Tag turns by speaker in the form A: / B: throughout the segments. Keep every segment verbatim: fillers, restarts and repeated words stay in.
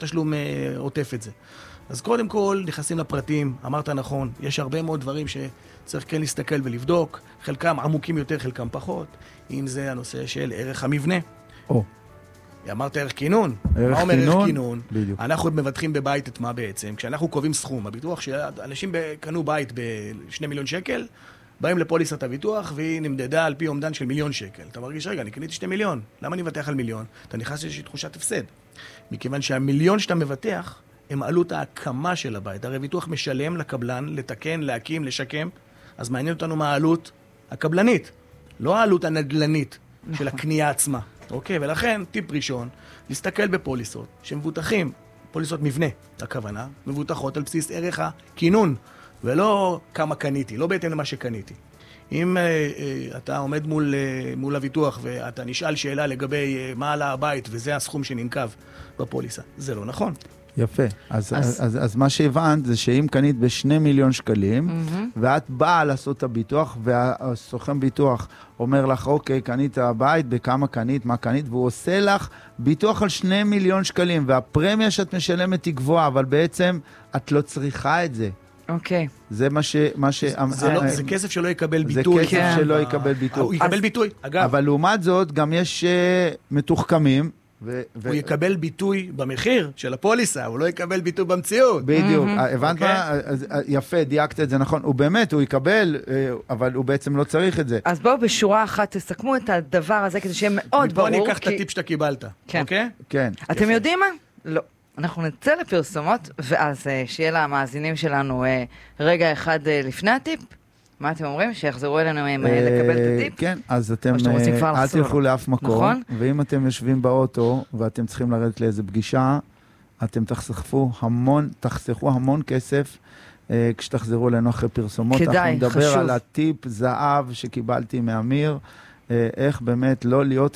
A: התשלום עוטף את זה. אז קודם כל, נכנסים לפרטים, אמרת נכון, יש הרבה מאוד דברים שצריך כן להסתכל ולבדוק, חלקם עמוקים יותר, חלקם פחות, אם זה הנושא של ערך המבנה.
B: או.
A: אמרת ערך כינון.
B: ערך
A: מה אומר
B: כינון?
A: ערך כינון?
B: בדיוק.
A: אנחנו מבטחים בבית את מה בעצם? כשאנחנו קובעים סכום, הביטוח שאנשים קנו בית בשני מיליון שקל, באים לפוליסת הביטוח והיא נמדדה על פי אומדן של מיליון שקל. אתה מרגיש, רגע, אני קניתי שתי מיליון, למה אני מבטח על מיליון? אתה נכנס לאיזושהי תחושת הפסד. מכיוון שהמיליון שאתה מבטח, הם עלות ההקמה של הבית. הרי ביטוח משלם לקבלן, לתקן, להקים, לשקם, אז מעניין אותנו מה העלות הקבלנית, לא העלות הנדלנית של הקנייה עצמה. אוקיי, ולכן, טיפ ראשון, להסתכל בפוליסות שמבוטחים, פוליסות מבנה, הכוונה, מבוטחות על בסיס ערך הכינון, ולא כמה קניתי, לא בהתאם למה שקניתי. אם אה, אה, אתה עומד מול, אה, מול הביטוח ואתה נשאל שאלה לגבי אה, מה עלה הבית וזה הסכום שננקב בפוליסה, זה לא נכון.
B: יפה. אז, אז... אז, אז מה שהבנת זה שאם קנית בשני מיליון שקלים, mm-hmm. ואת באה לעשות את הביטוח, והסוכן ביטוח אומר לך, אוקיי, קנית הבית, בכמה קנית, מה קנית, והוא עושה לך ביטוח על שני מיליון שקלים, והפרמיה שאת משלמת היא גבוהה, אבל בעצם את לא צריכה את זה.
C: אוקיי.
B: זה מה ש... מה ש...
A: זה, לא, זה כסף שלא יקבל ביטוי.
B: זה כסף
C: כן.
B: שלא יקבל ביטוי.
A: הוא יקבל ביטוי, אגב.
B: אבל לעומת זאת, גם יש uh, מתוחכמים, ו-
A: הוא
B: ו-
A: יקבל ביטוי במחיר של הפוליסה, הוא לא יקבל ביטוי במציאות.
B: בדיוק, הבנת
A: אוקיי?
B: מה? אז, יפה, דייקת את זה נכון. הוא באמת, הוא יקבל, אבל הוא בעצם לא צריך את זה.
C: אז בואו בשורה אחת תסכמו את הדבר הזה, כדי שיהיה מאוד ברור.
A: בוא ניקח את הטיפ שאתה קיבלת,
C: כן.
A: אוקיי?
B: כן.
C: אתם יודעים מה? לא. אנחנו נצא לפרסומות, ואז שיהיה למאזינים שלנו רגע אחד לפני הטיפ. מה אתם אומרים? שיחזרו אלינו עם לקבל את הטיפ?
B: כן, אז אתם אל תלכו לאף מקום, ואם אתם יושבים באוטו ואתם צריכים לרדת לאיזה פגישה, אתם תחסכו המון, תחסכו המון כסף כשתחזרו אלינו אחרי פרסומות.
C: כדאי,
B: אנחנו נדבר
C: חשוב.
B: על הטיפ זהב שקיבלתי מאמיר, איך באמת לא להיות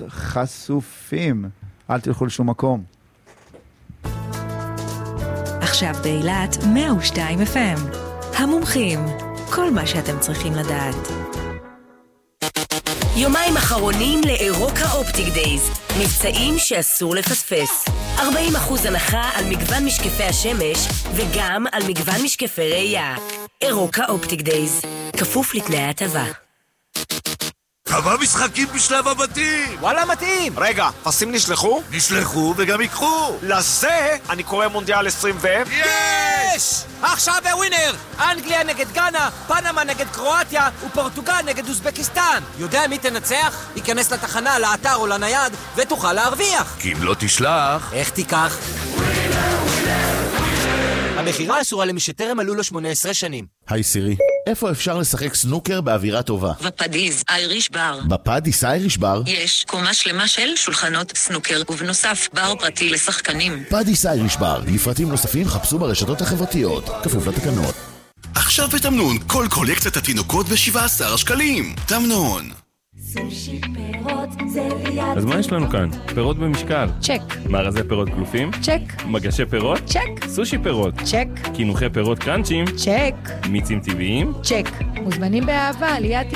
B: חשופים. אל תלכו לשום מקום.
D: עכשיו באילת מאה ושתיים אף אם. המומחים. כל מה שאתם צריכים לדעת.
E: יומיים אחרונים לאירוקה אופטיק דייז. מבצעים שאסור לפספס. ארבעים אחוז הנחה על מגוון משקפי השמש וגם על מגוון משקפי ראייה. אירוקה אופטיק דייז. כפוף לתנאי הטבה.
F: כמה משחקים בשלב הבתים?
G: וואלה מתאים. רגע, פסים נשלחו?
F: נשלחו וגם יקחו.
G: לזה אני קורא מונדיאל עשרים ו...
F: יש!
G: עכשיו בווינר! אנגליה נגד גאנה, פנמה נגד קרואטיה ופורטוגל נגד אוזבקיסטן. יודע מי תנצח? ייכנס לתחנה, לאתר או לנייד ותוכל להרוויח.
F: כי אם לא תשלח...
G: איך תיקח? המחירה אסורה למי שטרם מלאו לו שמונה עשרה שנים.
H: היי סירי, איפה אפשר לשחק סנוקר באווירה טובה?
I: בפדיס אייריש בר.
H: בפדיס אייריש בר?
I: יש קומה שלמה של שולחנות סנוקר, ובנוסף בר פרטי לשחקנים.
H: פדיס אייריש בר, לפרטים נוספים חפשו ברשתות החברתיות, כפוף לתקנות.
F: עכשיו בתמנון, כל קולקציית התינוקות ב-שבעה עשר שקלים. תמנון.
J: סושי פירות זה ליד.
K: אז מה יש לנו כאן? פירות במשקל.
J: צ'ק.
K: מארזי פירות גלופים?
J: צ'ק.
K: מגשי פירות?
J: צ'ק.
K: סושי פירות?
J: צ'ק.
K: קינוחי פירות קראנצ'ים?
J: צ'ק.
K: מיצים טבעיים?
J: צ'ק. מוזמנים באהבה ליד